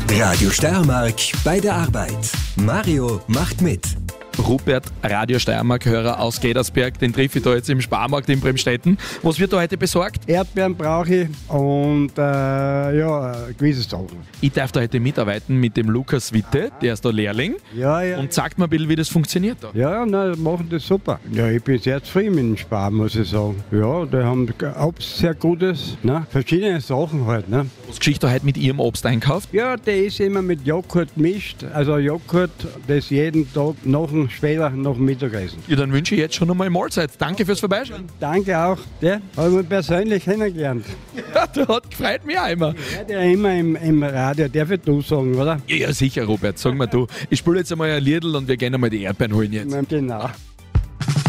Radio Steiermark bei der Arbeit. Mario macht mit. Rupert, Radio Steiermark-Hörer aus Gedersberg, den treffe ich da jetzt im Sparmarkt in Bremstetten. Was wird da heute besorgt? Erdbeeren brauche ich und gewisse Sachen. Ich darf da heute mitarbeiten mit dem Lukas Witte, der ist da Lehrling. Ja. Und sagt mir ein bisschen, wie das funktioniert da. Ja, machen das super. Ja, ich bin sehr zufrieden mit dem Spar, muss ich sagen. Ja, die haben Obst sehr gutes, verschiedene Sachen halt. Was Geschichte da heute mit Ihrem Obst einkauft? Ja, der ist immer mit Joghurt gemischt. Also Joghurt, das jeden Tag später nach dem Mittagessen. Ja, dann wünsche ich jetzt schon einmal Mahlzeit. Danke fürs Vorbeischauen. Danke auch. Der habe ich persönlich kennengelernt. Ja, der hat gefreut mich auch immer. Ja, der immer im Radio, darf ich du sagen, oder? Ja, sicher, Robert. Sag mal du. Ich spiele jetzt einmal ein Liedl und wir gehen einmal die Erdbeeren holen jetzt. Genau.